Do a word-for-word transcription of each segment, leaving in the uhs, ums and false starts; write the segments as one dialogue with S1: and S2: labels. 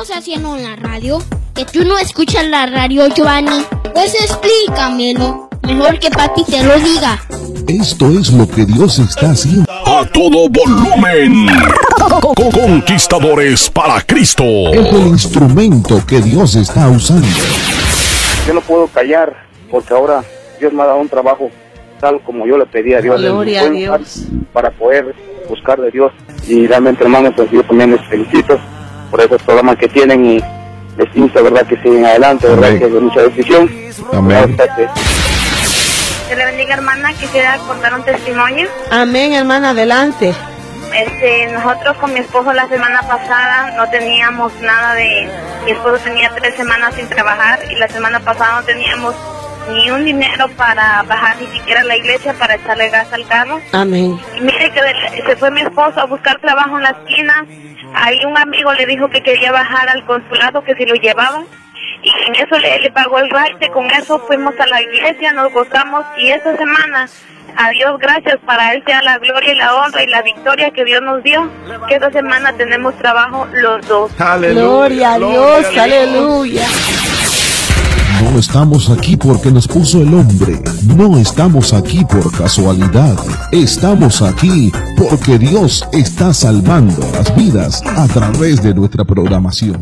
S1: estamos haciendo en la radio? ¿Que tú no escuchas la radio, Giovanni? Pues explícamelo. Mejor que papi te lo diga.
S2: Esto es lo que Dios está haciendo.
S3: A todo volumen. Conquistadores para Cristo.
S2: Es el instrumento que Dios está usando.
S4: Yo no puedo callar porque ahora Dios me ha dado un trabajo tal como yo le pedí a Dios.
S5: Gloria a Dios.
S4: Para poder buscar de Dios. Y realmente, hermanos, pues yo también les felicito por esos programas que tienen y les insto, ¿verdad?, que siguen adelante, ¿verdad?, Amén. Que es de mucha decisión.
S2: Amén.
S6: Que le bendiga, hermana. Quisiera contar un testimonio.
S5: Amén, hermana, adelante.
S6: Este, nosotros con mi esposo la semana pasada no teníamos nada de... Mi esposo tenía tres semanas sin trabajar y la semana pasada no teníamos ni un dinero para bajar ni siquiera a la iglesia para echarle gas al carro.
S5: Amén.
S6: Y mire que de, se fue mi esposo a buscar trabajo en la esquina. Ahí un amigo le dijo que quería bajar al consulado, que si lo llevaba. Y en eso le, le pagó el raite. Con eso fuimos a la iglesia, nos gozamos. Y esta semana, a Dios gracias, para Él sea la gloria y la honra y la victoria que Dios nos dio. Que esta semana tenemos trabajo los dos.
S5: Aleluya. Gloria a Dios, gloria, aleluya.
S2: No estamos aquí porque nos puso el hombre. No estamos aquí por casualidad. Estamos aquí porque Dios está salvando las vidas a través de nuestra programación.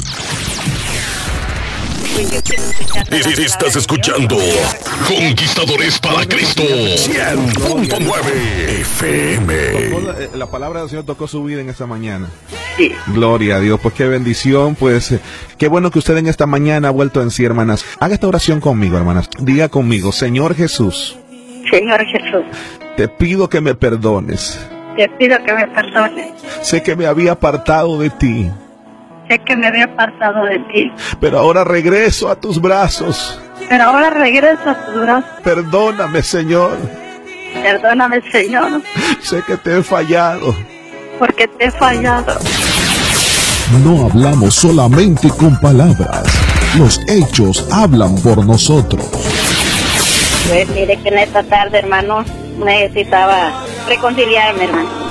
S3: Estás escuchando Conquistadores para Cristo cien punto nueve F M.
S7: La, la palabra del Señor tocó su vida en esta mañana.
S6: Sí.
S7: Gloria a Dios, pues qué bendición, pues eh, qué bueno que usted en esta mañana ha vuelto en sí, hermanas. Haga esta oración conmigo, hermanas. Diga conmigo: Señor Jesús,
S6: Señor Jesús,
S7: te pido que me perdones.
S6: te pido que me perdones.
S7: Sé que me había apartado de ti,
S6: Sé que me había apartado de ti,
S7: pero ahora regreso a tus brazos.
S6: pero ahora regreso a tus brazos.
S7: Perdóname, Señor.
S6: Perdóname, Señor,
S7: Sé que te he fallado.
S6: porque te he fallado.
S2: No hablamos solamente con palabras. Los hechos hablan por nosotros.
S6: Pues mire que en esta tarde, hermano, necesitaba reconciliarme, hermano.